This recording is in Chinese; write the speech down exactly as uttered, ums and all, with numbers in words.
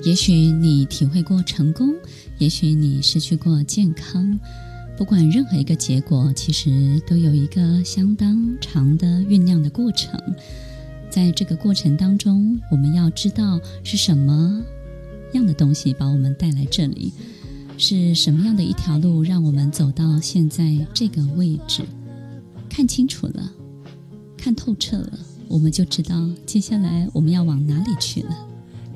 也许你体会过成功，也许你失去过健康，不管任何一个结果，其实都有一个相当长的酝酿的过程。在这个过程当中，我们要知道是什么样的东西把我们带来这里，是什么样的一条路让我们走到现在这个位置。看清楚了，看透彻了，我们就知道接下来我们要往哪里去了。